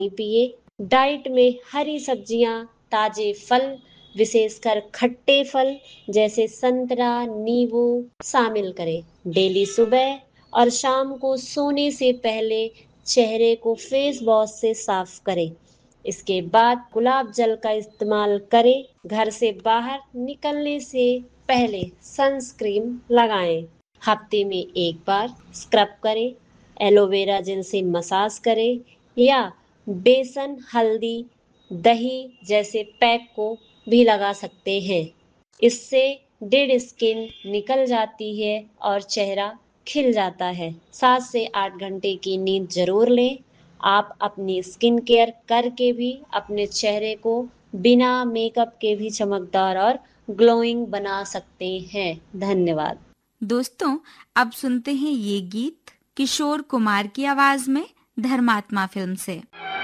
पिए। डाइट में हरी सब्जियां, ताजे फल, विशेषकर खट्टे फल जैसे संतरा, नींबू शामिल करें। डेली सुबह और शाम को सोने से पहले चेहरे को फेस वॉश से साफ करें। इसके बाद गुलाब जल का इस्तेमाल करें। घर से बाहर निकलने से पहले सनस्क्रीन लगाएं। हफ्ते में एक बार स्क्रब करें। एलोवेरा जेल से मसाज करें या बेसन, हल्दी, दही जैसे पैक को भी लगा सकते हैं। इससे डेड स्किन निकल जाती है और चेहरा खिल जाता है। 7 से 8 घंटे की नींद जरूर लें। आप अपनी स्किन केयर करके भी अपने चेहरे को बिना मेकअप के भी चमकदार और ग्लोइंग बना सकते हैं। धन्यवाद। दोस्तों, अब सुनते हैं ये गीत किशोर कुमार की आवाज में धर्मात्मा फिल्म से।